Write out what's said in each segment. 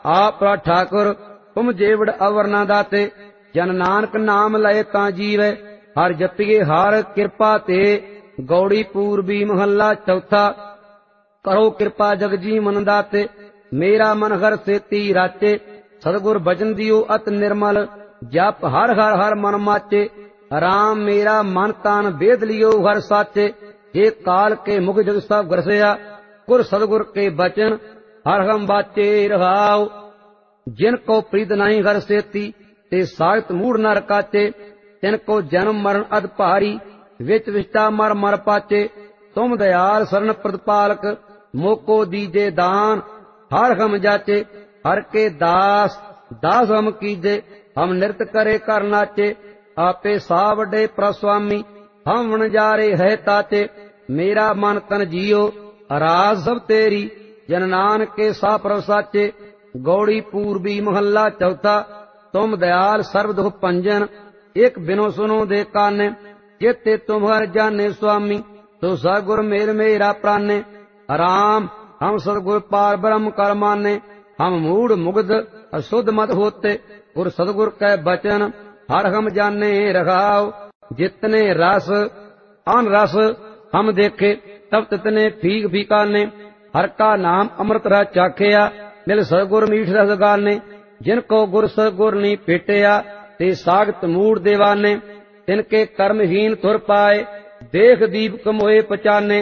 आपरा ठाकुर तुम जेवड़ अवर ना दाते। जन नानक नाम लए तां जीवै। हर जपिए हर किरपा ते। गौड़ी पूर्वी महला चौथा। करो किरपा जगजी मन दाते। मेरा मन हर सेती राचे। सतगुर भजन दियो अत निर्मल। जप हर हर हर मन माचे। राम मेरा मन तान वेद लियो हर साचे। हे काल के मुख जग सब गरसया। गुर सतगुर के बचन हर हम बाचे रहाओ। जिनको प्रीत नहीं हर सेती ते सागत मूढ़ नर काचे। तिनको जन्म मरण अध भारी विच विष्टा मर मर पाचे। तुम दयाल शरण प्रतिपालक मोको दीजे दान हर हम जाचे। हर के दास दास हम कीजे। हम नृत करे कर नाचे। आपे सावडे प्रस्वामी हम वनजारे है ताचे। मेरा मन तन जियो राज सब तेरी। जन नानक के सा प्रभ साचे। गौड़ी पूर्वी महला चौथा। तुम दयाल सर्व दुख पंजन एक बिनो सुनो दे काने। जेते तुम्हार जाने स्वामी तो सतगुर मेल मेरा प्राणे। राम हम सतगुर पार ब्रह्म कर माने। हम मूढ़ मुग्ध अशुद्ध मत होते। गुर सतगुर कै बचन हर हम जाने रखाओ। जितने रस अन रस हम देखे तब तितने फीक फीकाने। हर का नाम अमृत रह चाखिया। मिल सतगुर मीठ रस गाने। जिनको गुर सतगुर नी पेटिया ते सागत मूढ़ देवाने। तिनके कर्महीन तुर पाए देख दीप मोए पचाने।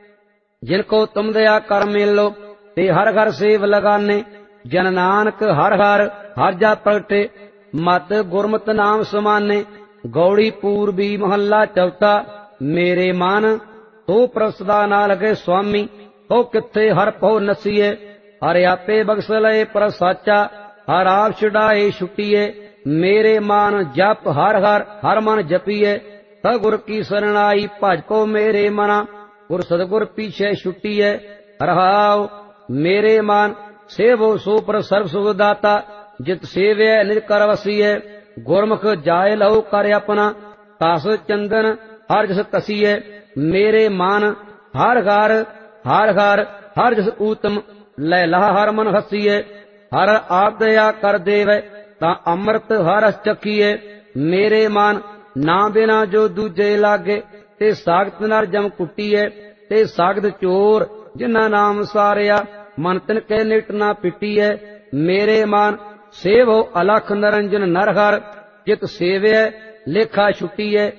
जिनको तुम दया कर मिलो ते हर घर सेव लगाने। जन नानक हर हर हर जा प्रगटे मत गुरमत नाम समाने। गौड़ी पूर्वी महला चौथा। मेरे मन तो प्रसदा ना लगे स्वामी तो किथे हर पौ नसीए। हर आपे बख्श लए पर साचा हर आप छुड़ाए छुट्टीए। मेरे मान जप हर हर हर मन जपिए। सतगुर की शरणाई भज को मेरे मना। गुर सतगुर पीछे छुट्टीए रहाओ। मेरे मान सेवो सो पर सर्व सुख दाता। जित सेव्य निज कर वसीए। गुरमुख जाय लहु कर अपना। तास चंदन हर जस कसीए। मेरे मान हर घर हर घर हर जस ऊतम लै लह हर मन हसीए। हर आप दया कर देवे ता अमृत हर रस चखीए। मेरे मान ना बिना जो दूजे लागे ते सागत नर जम कुटीए। ते सागत चोर जिन्ना नाम सारिया मन तिन के निट ना पिटीए। मेरे मान सेवो अलख नरंजन नर हर। जित सेव्य लेखा छुट्टीए।